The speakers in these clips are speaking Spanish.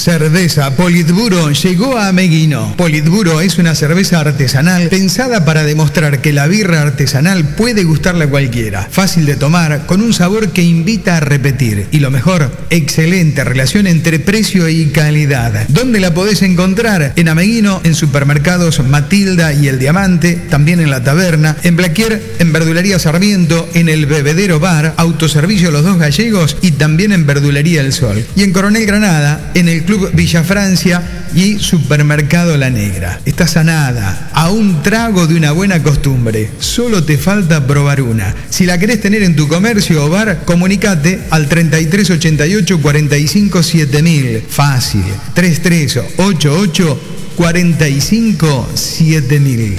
Cerveza Politburo llegó a Meguino. Politburo es una cerveza artesanal pensada para demostrar que la birra artesanal puede gustarle a cualquiera. Fácil de tomar, con un sabor que invita a repetir. Y lo mejor, excelente relación entre precio y calidad. ¿Dónde la podés encontrar? En Ameguino, en supermercados Matilda y El Diamante, también en La Taberna, en Blaquier, en Verdulería Sarmiento, en el Bebedero Bar, Autoservicio Los Dos Gallegos y también en Verdulería El Sol. Y en Coronel Granada, en el Club Villa Francia y Supermercado La Negra. Estás sanada, a un trago de una buena costumbre. Solo te falta probar una. Si la querés tener en tu comercio o bar, comunicate al 3388 45 7000. Fácil. 3388 45 7000.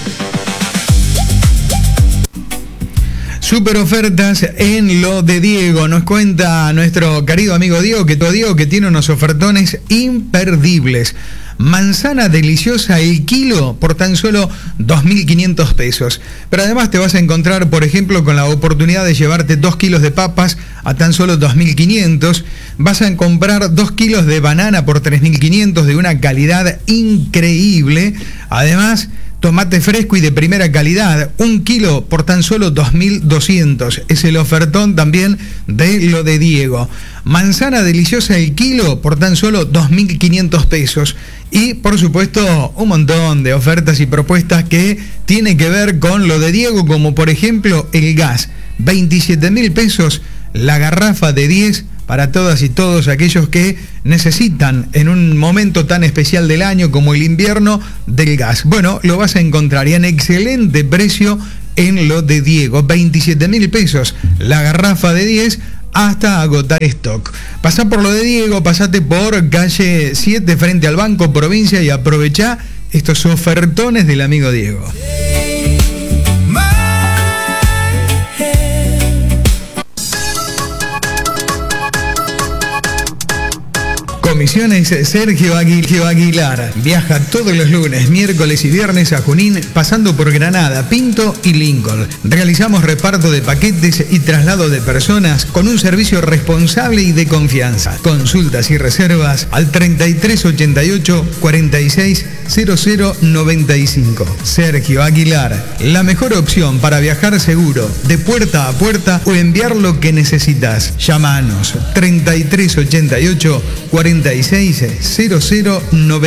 Super ofertas en lo de Diego. Nos cuenta nuestro querido amigo Diego que tiene unos ofertones imperdibles. Manzana deliciosa el kilo por tan solo 2.500 pesos. Pero además te vas a encontrar, por ejemplo, con la oportunidad de llevarte 2 kilos de papas a tan solo 2.500. Vas a comprar 2 kilos de banana por 3.500 de una calidad increíble. Además, tomate fresco y de primera calidad, 1 kilo por tan solo 2.200. Es el ofertón también de lo de Diego. Manzana deliciosa el kilo por tan solo 2.500 pesos. Y, por supuesto, un montón de ofertas y propuestas que tienen que ver con lo de Diego, como por ejemplo el gas. 27.000 pesos la garrafa de 10 para todas y todos aquellos que necesitan en un momento tan especial del año como el invierno del gas. Bueno, lo vas a encontrar y en excelente precio en lo de Diego. 27.000 pesos la garrafa de 10 hasta agotar stock. Pasá por lo de Diego, pasate por calle 7 frente al Banco Provincia y aprovechá estos ofertones del amigo Diego. Comisiones Sergio Aguilar. Viaja todos los lunes, miércoles y viernes a Junín, pasando por Granada, Pinto y Lincoln. Realizamos reparto de paquetes y traslado de personas con un servicio responsable y de confianza. Consultas y reservas al 3388 46 0095. Sergio Aguilar, la mejor opción para viajar seguro, de puerta a puerta o enviar lo que necesitas. Llámanos 3388 46 0095.